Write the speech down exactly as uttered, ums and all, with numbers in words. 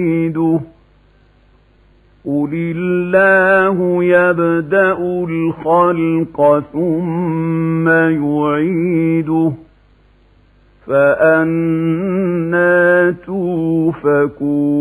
يعيده قل الله يبدأ الخلق ثم يعيده فأنى توفكون